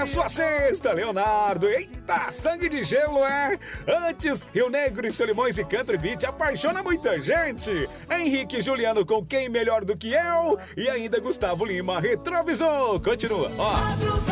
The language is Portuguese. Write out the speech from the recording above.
na sua sexta, Leonardo. Eita, sangue de gelo, é? Antes, Rio Negro e Solimões e Country Beat apaixona muita gente. Henrique e Juliano com Quem Melhor do Que Eu. E ainda Gustavo Lima, Retrovisor. Continua, ó.